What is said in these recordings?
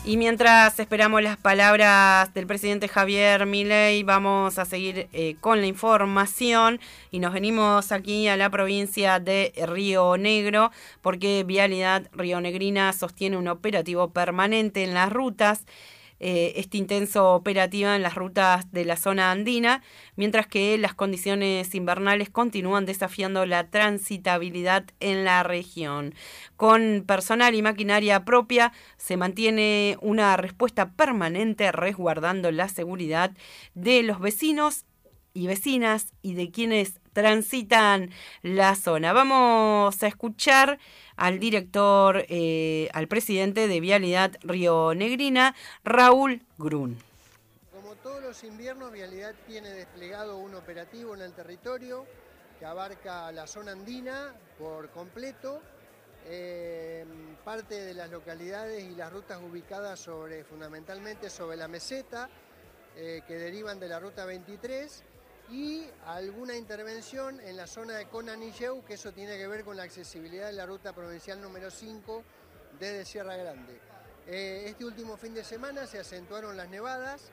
Y mientras esperamos las palabras del presidente Javier Milei, vamos a seguir con la información y nos venimos aquí a la provincia de Río Negro porque Vialidad Rionegrina sostiene un operativo permanente en las rutas. Este intenso operativo en las rutas de la zona andina, mientras que las condiciones invernales continúan desafiando la transitabilidad en la región. Con personal y maquinaria propia se mantiene una respuesta permanente resguardando la seguridad de los vecinos y vecinas y de quienes transitan la zona. Vamos a escuchar al director, al presidente de Vialidad Rionegrina, Raúl Grun. Como todos los inviernos, Vialidad tiene desplegado un operativo en el territorio que abarca la zona andina por completo, parte de las localidades y las rutas ubicadas fundamentalmente sobre la meseta, que derivan de la ruta 23, y alguna intervención en la zona de Conanilleu, que eso tiene que ver con la accesibilidad de la ruta provincial número 5 desde Sierra Grande. Este último fin de semana se acentuaron las nevadas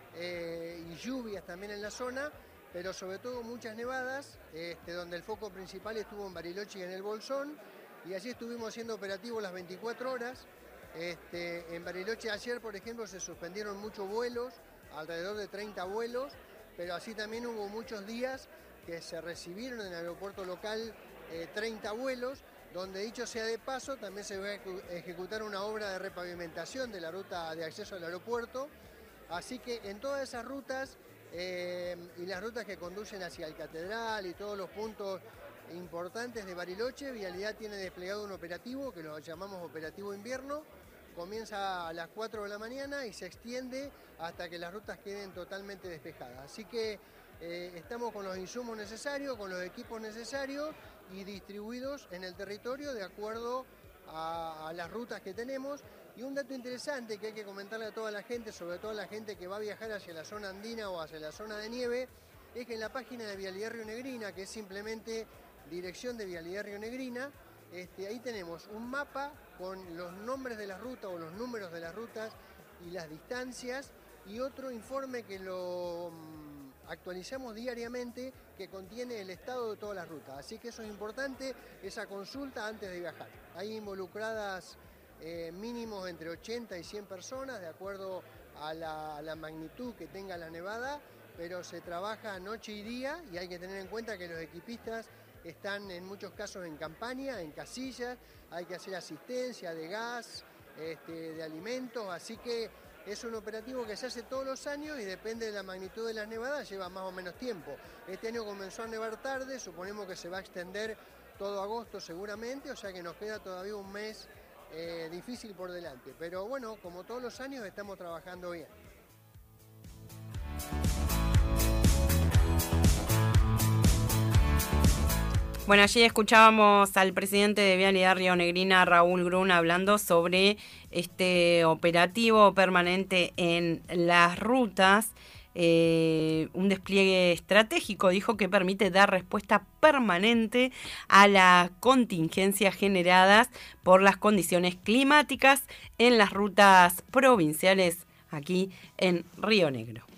y lluvias también en la zona, pero sobre todo muchas nevadas, donde el foco principal estuvo en Bariloche y en el Bolsón, y allí estuvimos haciendo operativos las 24 horas. En Bariloche ayer, por ejemplo, se suspendieron muchos vuelos, alrededor de 30 vuelos, pero así también hubo muchos días que se recibieron en el aeropuerto local 30 vuelos, donde dicho sea de paso también se va a ejecutar una obra de repavimentación de la ruta de acceso al aeropuerto, así que en todas esas rutas y las rutas que conducen hacia el Catedral y todos los puntos importantes de Bariloche, Vialidad tiene desplegado un operativo que lo llamamos Operativo Invierno. Comienza a las 4 de la mañana y se extiende hasta que las rutas queden totalmente despejadas. Así que estamos con los insumos necesarios, con los equipos necesarios y distribuidos en el territorio de acuerdo a las rutas que tenemos. Y un dato interesante que hay que comentarle a toda la gente, sobre todo a la gente que va a viajar hacia la zona andina o hacia la zona de nieve, es que en la página de Vialidad Rionegrina, que es simplemente dirección de Vialidad Rionegrina, ahí tenemos un mapa con los nombres de las rutas o los números de las rutas y las distancias, y otro informe que lo actualizamos diariamente que contiene el estado de todas las rutas. Así que eso es importante, esa consulta antes de viajar. Hay involucradas mínimos entre 80 y 100 personas de acuerdo a la magnitud que tenga la nevada, pero se trabaja noche y día y hay que tener en cuenta que los equipistas están en muchos casos en campaña, en casillas, hay que hacer asistencia de gas, de alimentos, así que es un operativo que se hace todos los años y depende de la magnitud de las nevadas, lleva más o menos tiempo. Este año comenzó a nevar tarde, suponemos que se va a extender todo agosto seguramente, o sea que nos queda todavía un mes difícil por delante. Pero bueno, como todos los años estamos trabajando bien. Bueno, allí escuchábamos al presidente de Vialidad Rionegrina, Raúl Grun, hablando sobre este operativo permanente en las rutas, un despliegue estratégico, dijo, que permite dar respuesta permanente a las contingencias generadas por las condiciones climáticas en las rutas provinciales aquí en Río Negro.